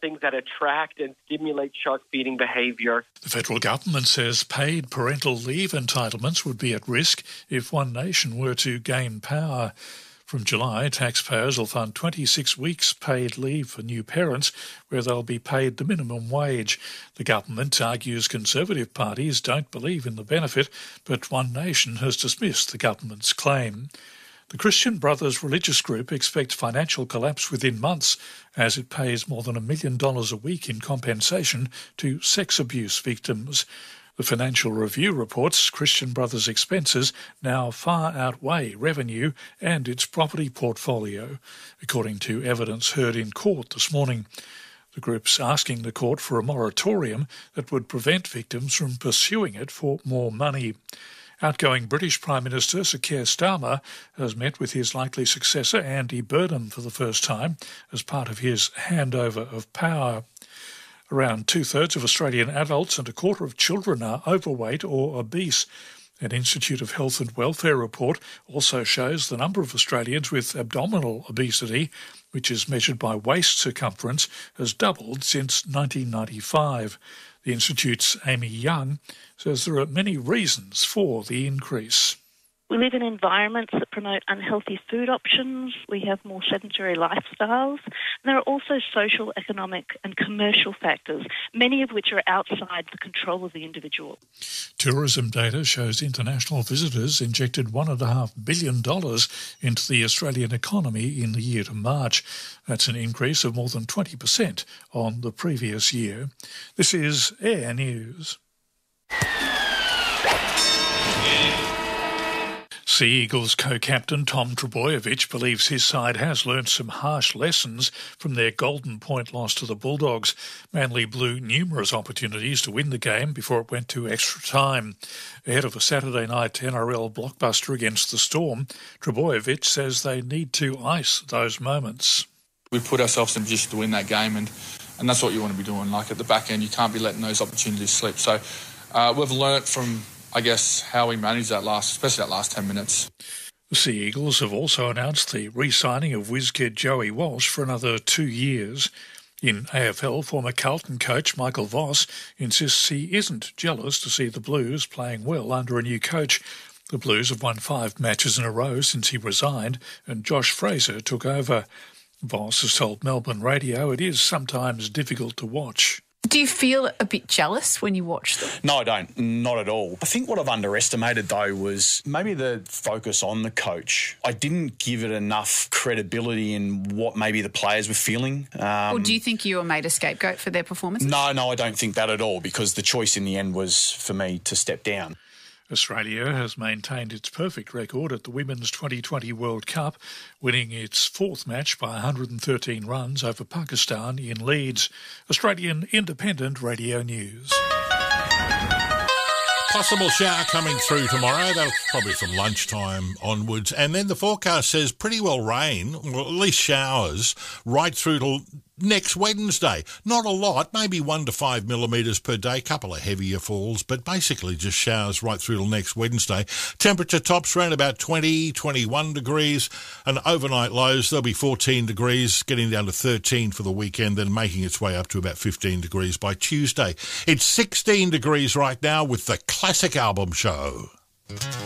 things that attract and stimulate shark-feeding behaviour. The federal government says paid parental leave entitlements would be at risk if One Nation were to gain power. From July, taxpayers will fund 26 weeks paid leave for new parents, where they'll be paid the minimum wage. The government argues Conservative parties don't believe in the benefit, but One Nation has dismissed the government's claim. The Christian Brothers religious group expects financial collapse within months as it pays more than $1 million a week in compensation to sex abuse victims. The Financial Review reports Christian Brothers' expenses now far outweigh revenue and its property portfolio, according to evidence heard in court this morning. The group's asking the court for a moratorium that would prevent victims from pursuing it for more money. Outgoing British Prime Minister Sir Keir Starmer has met with his likely successor Andy Burnham for the first time as part of his handover of power. Around two-thirds of Australian adults and a quarter of children are overweight or obese. An Institute of Health and Welfare report also shows the number of Australians with abdominal obesity, which is measured by waist circumference, has doubled since 1995. The Institute's Amy Young says there are many reasons for the increase. We live in environments that promote unhealthy food options. We have more sedentary lifestyles. And there are also social, economic and commercial factors, many of which are outside the control of the individual. Tourism data shows international visitors injected $1.5 billion into the Australian economy in the year to March. That's an increase of more than 20% on the previous year. This is Air News. Sea Eagles co-captain Tom Trbojevic believes his side has learnt some harsh lessons from their Golden Point loss to the Bulldogs. Manly blew numerous opportunities to win the game before it went to extra time. Ahead of a Saturday night NRL blockbuster against the Storm, Trbojevic says they need to ice those moments. We put ourselves in a position to win that game and that's what you want to be doing. Like at the back end, you can't be letting those opportunities slip. So we've learnt from, I guess, how we managed that especially that last 10 minutes. The Sea Eagles have also announced the re-signing of whiz-kid Joey Walsh for another 2 years. In AFL, former Carlton coach Michael Voss insists he isn't jealous to see the Blues playing well under a new coach. The Blues have won 5 matches in a row since he resigned and Josh Fraser took over. Voss has told Melbourne Radio it is sometimes difficult to watch. Do you feel a bit jealous when you watch them? No, I don't. Not at all. I think what I've underestimated, though, was maybe the focus on the coach. I didn't give it enough credibility in what maybe the players were feeling. Or do you think you were made a scapegoat for their performances? No, I don't think that at all, because the choice in the end was for me to step down. Australia has maintained its perfect record at the Women's 2020 World Cup, winning its 4th match by 113 runs over Pakistan in Leeds. Australian Independent Radio News. Possible shower coming through tomorrow. That's probably from lunchtime onwards. And then the forecast says pretty well rain, well, at least showers, right through to next Wednesday. Not a lot, maybe 1 to 5 millimetres per day, couple of heavier falls, but basically just showers right through till next Wednesday. Temperature tops around about 20, 21 degrees, and overnight lows, there'll be 14 degrees, getting down to 13 for the weekend, then making its way up to about 15 degrees by Tuesday. It's 16 degrees right now with the Classic Album Show.